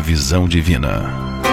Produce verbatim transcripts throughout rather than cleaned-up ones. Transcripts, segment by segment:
visão divina.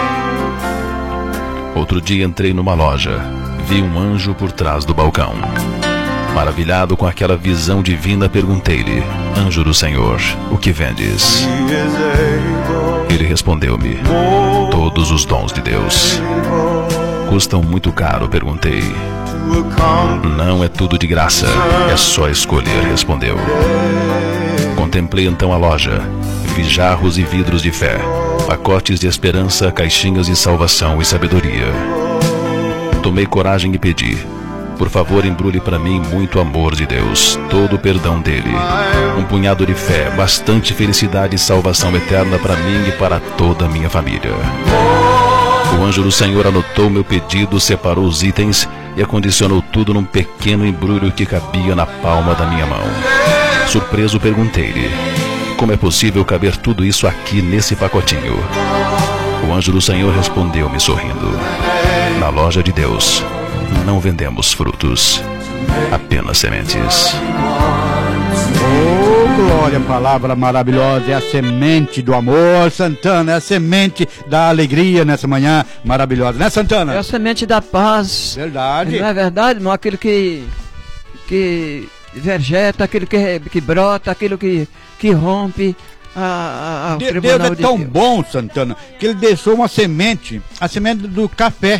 Outro dia entrei numa loja, vi um anjo por trás do balcão. Maravilhado com aquela visão divina, perguntei-lhe: anjo do Senhor, o que vendes? Ele respondeu-me: todos os dons de Deus. Custam muito caro? Perguntei. Não é tudo de graça, é só escolher, respondeu. Contemplei então a loja, vi jarros e vidros de fé, pacotes de esperança, caixinhas de salvação e sabedoria. Tomei coragem e pedi: por favor, embrulhe para mim muito amor de Deus, todo o perdão dele, um punhado de fé, bastante felicidade e salvação eterna para mim e para toda a minha família. O anjo do Senhor anotou meu pedido, separou os itens e acondicionou tudo num pequeno embrulho que cabia na palma da minha mão. Surpreso, perguntei-lhe: como é possível caber tudo isso aqui nesse pacotinho? O anjo do Senhor respondeu-me sorrindo: na loja de Deus não vendemos frutos, apenas sementes. Oh, glória, palavra maravilhosa, é a semente do amor, Santana, é a semente da alegria nessa manhã maravilhosa, né, Santana? É a semente da paz. Verdade. Não é verdade, irmão? Aquilo que, que vegeta, aquilo que, que brota, aquilo que, que rompe a, a, a, o Deus tribunal é de tão Deus. bom, Santana, que ele deixou uma semente, a semente do café.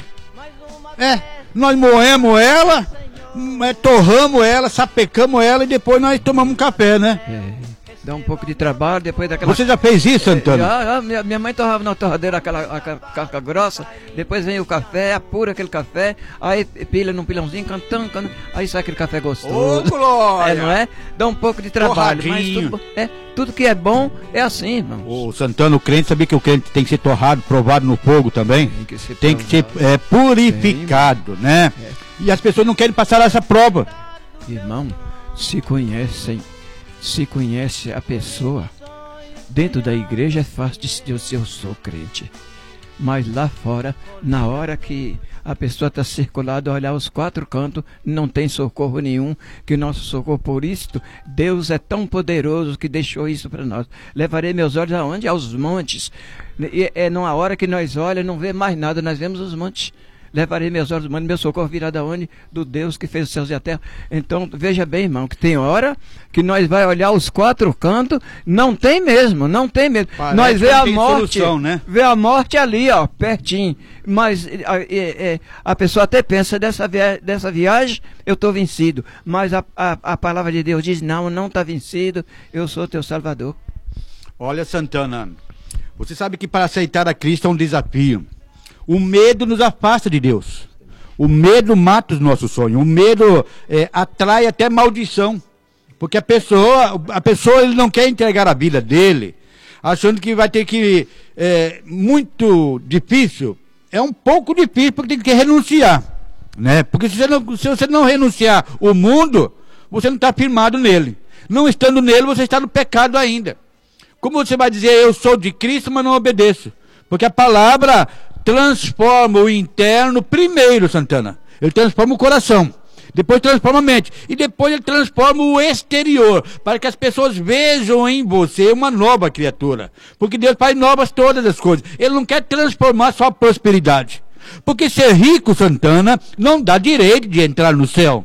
É, nós moemos ela, é, torramos ela, sapecamos ela e depois nós tomamos um café, né? É, dá um pouco de trabalho, depois daquela... Você já fez isso, Santana? Já, já, minha, minha mãe torrava na torradeira aquela, aquela casca grossa, depois vem o café, apura aquele café, aí pilha num pilãozinho, cantando, cantando, aí sai aquele café gostoso. Ô, glória! É, não é? Dá um pouco de trabalho, Torradinho. mas tudo, é, tudo que é bom é assim, irmão. Ô, Santana, o crente, sabia que o crente tem que ser torrado, provado no fogo também? Tem que ser, Tem que ser é, purificado, né? É. E as pessoas não querem passar essa prova. Irmão, se conhecem, se conhece a pessoa, dentro da igreja é fácil de dizer eu sou crente. Mas lá fora, na hora que a pessoa está circulada, olhar os quatro cantos, não tem socorro nenhum, que nosso socorro, por isto, Deus é tão poderoso que deixou isso para nós. Levarei meus olhos aonde? Aos montes. E é numa hora que nós olhamos, não vê mais nada, nós vemos os montes. Levarei meus olhos, mano, meu socorro virá da onde? Do Deus que fez os céus e a terra. Então, veja bem, irmão, que tem hora que nós vai olhar os quatro cantos, não tem mesmo, não tem mesmo. Parece nós vê que não a tem morte, solução, né? vê a morte ali, ó, pertinho. Mas a, é, é, a pessoa até pensa, dessa, via dessa viagem eu estou vencido. Mas a, a, a palavra de Deus diz, não, não está vencido, eu sou teu Salvador. Olha, Santana, você sabe que para aceitar a Cristo é um desafio. O medo nos afasta de Deus. O medo mata os nossos sonhos. O medo é, atrai até maldição. Porque a pessoa, a pessoa ele não quer entregar a vida dele, achando que vai ter que... É muito difícil. É um pouco difícil porque tem que renunciar. Né? Porque se você não, se você não renunciar o mundo, você não está firmado nele. Não estando nele, você está no pecado ainda. Como você vai dizer, eu sou de Cristo, mas não obedeço? Porque a palavra... transforma o interno primeiro, Santana. Ele transforma o coração, depois transforma a mente, e depois ele transforma o exterior, para que as pessoas vejam em você uma nova criatura. Porque Deus faz novas todas as coisas. Ele não quer transformar só a prosperidade. Porque ser rico, Santana, não dá direito de entrar no céu.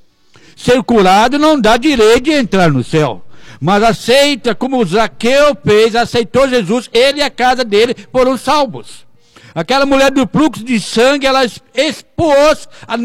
Ser curado não dá direito de entrar no céu. Mas aceita, como o Zaqueu fez, aceitou Jesus, ele e a casa dele foram salvos. Aquela mulher do fluxo de sangue, ela expôs a